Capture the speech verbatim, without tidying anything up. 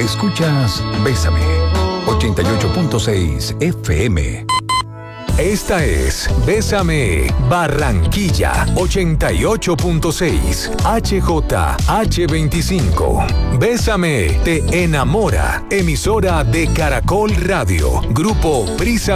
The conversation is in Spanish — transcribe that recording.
Escuchas Bésame, ochenta y ocho punto seis F M. Esta es Bésame Barranquilla ochenta y ocho punto seis H J H veinticinco. Bésame te enamora. Emisora de Caracol Radio. Grupo Prisa